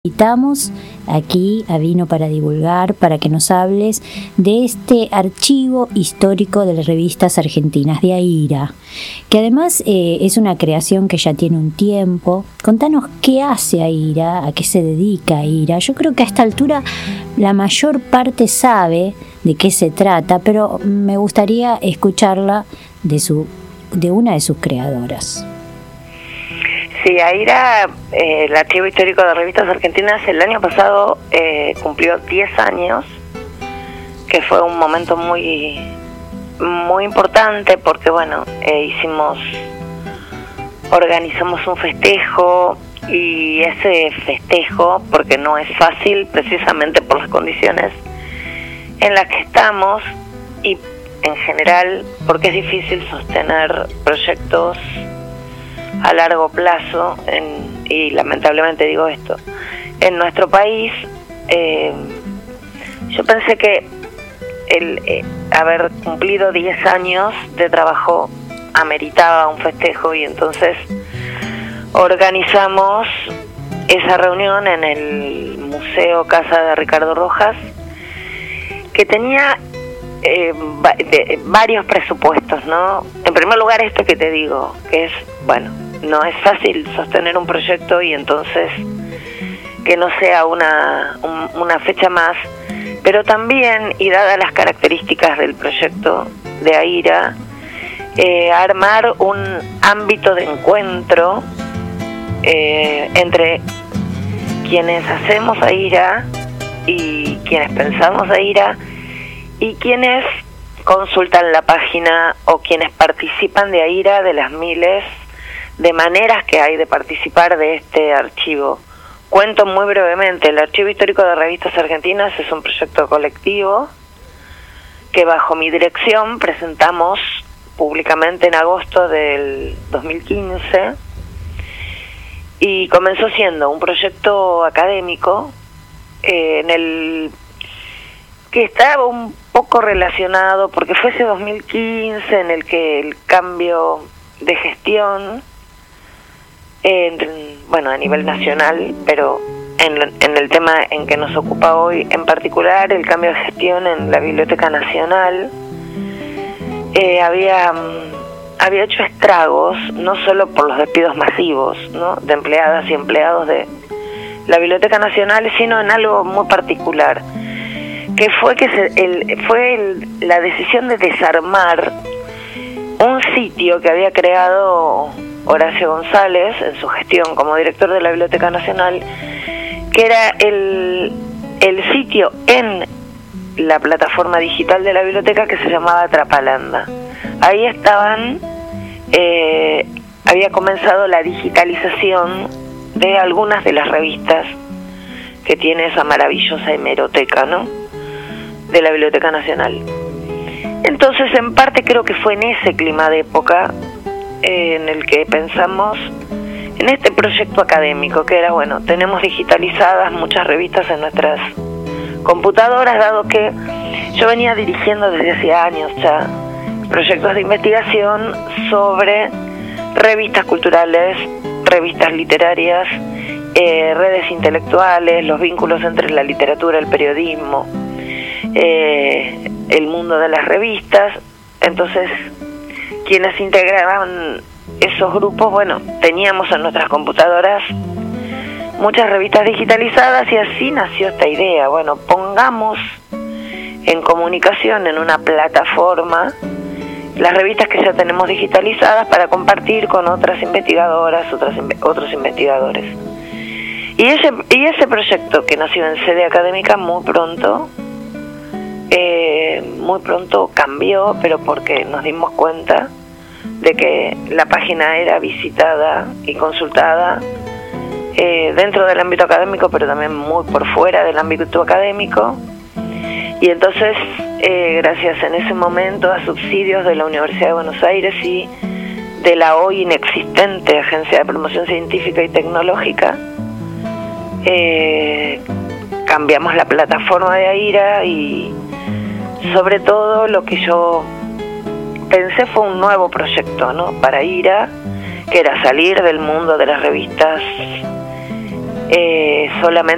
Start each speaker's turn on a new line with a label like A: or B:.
A: Invitamos aquí a Vino para Divulgar para que nos hables de este archivo histórico de las revistas argentinas de AIRA, que además es una creación que ya tiene un tiempo. Contanos qué hace AIRA, a qué se dedica AIRA. Yo creo que a esta altura la mayor parte sabe de qué se trata, pero me gustaría escucharla de una de sus creadoras.
B: Sí, AIRA, el Archivo Histórico de Revistas Argentinas, el año pasado cumplió 10 años, que fue un momento muy importante porque, bueno, organizamos un festejo, y ese festejo, porque no es fácil precisamente por las condiciones en las que estamos y en general porque es difícil sostener proyectos a largo plazo, y lamentablemente digo esto, en nuestro país. Yo pensé que el haber cumplido 10 años de trabajo ameritaba un festejo, y entonces organizamos esa reunión en el Museo Casa de Ricardo Rojas, que tenía varios presupuestos, ¿no? En primer lugar, esto que te digo, que es, bueno, no es fácil sostener un proyecto, y entonces que no sea una fecha más, pero también, y dadas las características del proyecto de AIRA, armar un ámbito de encuentro entre quienes hacemos AIRA y quienes pensamos AIRA y quienes consultan la página o quienes participan de AIRA, de las miles de maneras que hay de participar de este archivo. Cuento muy brevemente: el Archivo Histórico de Revistas Argentinas es un proyecto colectivo que bajo mi dirección presentamos públicamente en agosto del 2015, y comenzó siendo un proyecto académico en el que estaba un poco relacionado, porque fue ese 2015 en el que el cambio de gestión, a nivel nacional, pero en el tema en que nos ocupa hoy en particular, el cambio de gestión en la Biblioteca Nacional, había hecho estragos, no solo por los despidos masivos, ¿no?, de empleadas y empleados de la Biblioteca Nacional, sino en algo muy particular, que fue la decisión de desarmar un sitio que había creado Horacio González en su gestión como director de la Biblioteca Nacional, que era el sitio en la plataforma digital de la biblioteca que se llamaba Trapalanda. Ahí había comenzado la digitalización de algunas de las revistas que tiene esa maravillosa hemeroteca, ¿no?, de la Biblioteca Nacional. Entonces, en parte creo que fue en ese clima de época en el que pensamos en este proyecto académico, que era, bueno, tenemos digitalizadas muchas revistas en nuestras computadoras, dado que yo venía dirigiendo desde hace años ya proyectos de investigación sobre revistas culturales, revistas literarias, redes intelectuales, los vínculos entre la literatura, el periodismo, el mundo de las revistas. Entonces, quienes integraban esos grupos, bueno, teníamos en nuestras computadoras muchas revistas digitalizadas, y así nació esta idea. Bueno, pongamos en comunicación en una plataforma las revistas que ya tenemos digitalizadas para compartir con otras investigadoras, otros investigadores. Y ese proyecto, que nació en sede académica, muy pronto cambió, pero porque nos dimos cuenta de que la página era visitada y consultada dentro del ámbito académico, pero también muy por fuera del ámbito académico. Y entonces, gracias en ese momento a subsidios de la Universidad de Buenos Aires y de la hoy inexistente Agencia de Promoción Científica y Tecnológica, cambiamos la plataforma de AIRA, y sobre todo lo que yo pensé fue un nuevo proyecto, ¿no?, para AIRA, que era salir del mundo de las revistas solamente